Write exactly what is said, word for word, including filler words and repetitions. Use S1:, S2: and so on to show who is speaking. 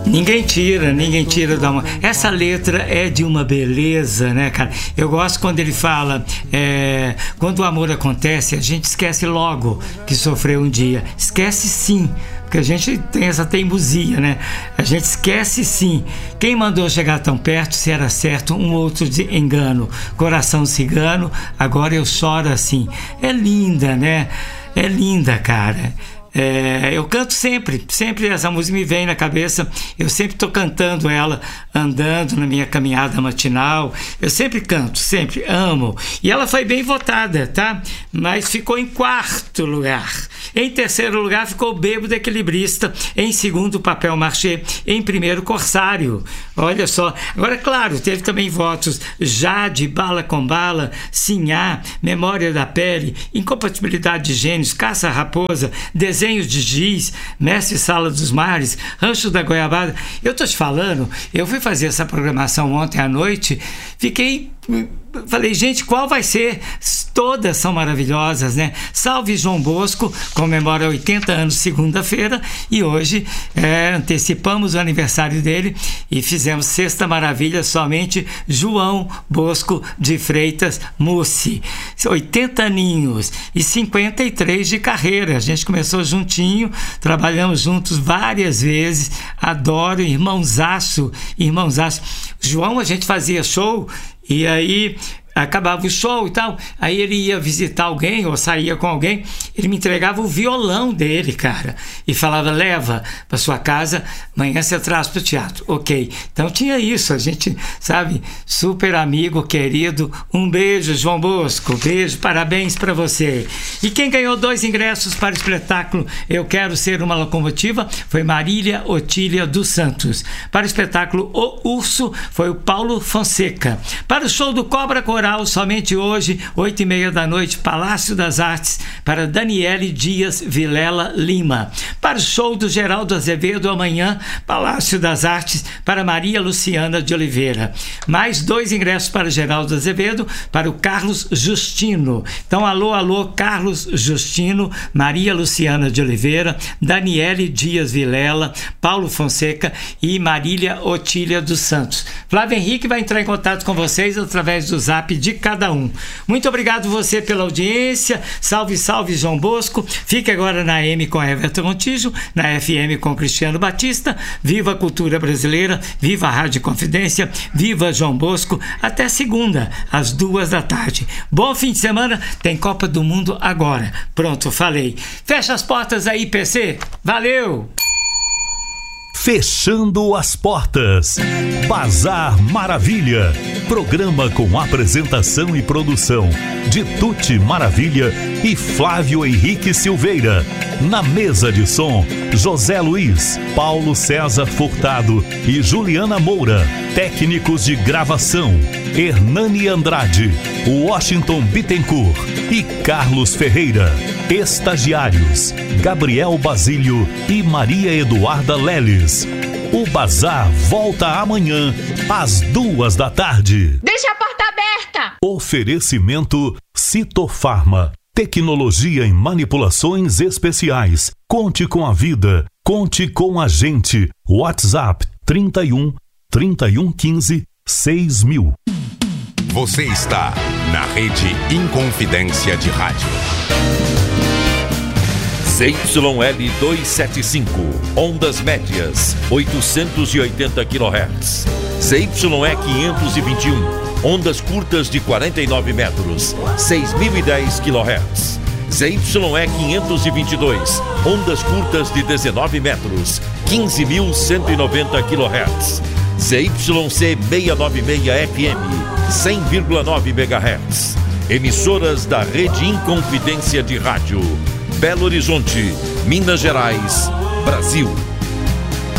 S1: Ninguém tira, ninguém tira da mão. Essa letra é de uma beleza, né, cara? Eu gosto quando ele fala, é, quando o amor acontece, a gente esquece logo que sofreu um dia. Esquece sim, porque a gente tem essa teimosia, né? A gente esquece sim. Quem mandou chegar tão perto, se era certo, um outro de engano. Coração cigano, agora eu choro assim. É linda, né? É linda, cara. É, eu canto sempre, sempre essa música me vem na cabeça, eu sempre estou cantando ela, andando na minha caminhada matinal, eu sempre canto, sempre, amo. E ela foi bem votada, tá? Mas ficou em quarto lugar. Em terceiro lugar ficou Bêbado Equilibrista, em segundo Papel Machê, em primeiro Corsário. Olha só, agora claro, teve também votos Jade, Bala com Bala, Sinhá, Memória da Pele, Incompatibilidade de Gênios, Caça Raposa, Desenhos de Giz, Mestre Sala dos Mares, Rancho da Goiabada. Eu tô te falando, eu fui fazer essa programação ontem à noite, fiquei... Falei, gente, qual vai ser? Todas são maravilhosas, né? Salve João Bosco, comemora oitenta anos segunda-feira e hoje é, antecipamos o aniversário dele e fizemos Sexta Maravilha somente João Bosco de Freitas Mussi. oitenta aninhos e cinquenta e três de carreira. A gente começou juntinho, trabalhamos juntos várias vezes. Adoro, irmãozaço, irmãozaço. João, a gente fazia show. E aí acabava o show e tal, aí ele ia visitar alguém ou saía com alguém, ele me entregava o violão dele, cara, e falava, leva para sua casa, amanhã você traz para o teatro. Ok, então tinha isso, a gente, sabe, super amigo, querido. Um beijo, João Bosco, beijo, parabéns para você. E quem ganhou dois ingressos para o espetáculo Eu Quero Ser Uma Locomotiva foi Marília Otília dos Santos. Para o espetáculo O Urso foi o Paulo Fonseca. Para o show do Cobra Coral, somente hoje, oito e meia da noite, Palácio das Artes, para Daniele Dias Vilela Lima. Para o show do Geraldo Azevedo, amanhã, Palácio das Artes, para Maria Luciana de Oliveira. Mais dois ingressos para Geraldo Azevedo, para o Carlos Justino. Então, alô, alô, Carlos Justino, Maria Luciana de Oliveira, Daniele Dias Vilela, Paulo Fonseca e Marília Otília dos Santos. Flávio Henrique vai entrar em contato com vocês através do zap de cada um. Muito obrigado você pela audiência. Salve, salve João Bosco. Fique agora na M com Everton Montijo, na F M com Cristiano Batista. Viva a cultura brasileira, viva a Rádio Confidência, viva João Bosco. Até segunda, às duas da tarde. Bom fim de semana, tem Copa do Mundo agora. Pronto, falei. Fecha as portas aí, P C. Valeu!
S2: Fechando as portas. Bazar Maravilha. Programa com apresentação e produção de Tuti Maravilha e Flávio Henrique Silveira. Na mesa de som, José Luiz, Paulo César Furtado e Juliana Moura. Técnicos de gravação, Hernani Andrade, Washington Bittencourt e Carlos Ferreira. Estagiários, Gabriel Basílio e Maria Eduarda Leles. O Bazar volta amanhã, às duas da tarde.
S3: Deixa a porta aberta!
S2: Oferecimento Citofarma. Tecnologia em manipulações especiais. Conte com a vida. Conte com a gente. WhatsApp trinta e um, trinta e um, quinze, seis mil.
S4: Você está na Rede Inconfidência de Rádio.
S5: Z Y L duzentos e setenta e cinco, ondas médias, oitocentos e oitenta quilohertz. Z Y E quinhentos e vinte e um, ondas curtas de quarenta e nove metros, seis mil e dez quilohertz. Z Y E quinhentos e vinte e dois, ondas curtas de dezenove metros, quinze mil cento e noventa quilohertz. Z Y C seiscentos e noventa e seis F M, cem vírgula nove megahertz. Emissoras da Rede Inconfidência de Rádio. Belo Horizonte, Minas Gerais, Brasil.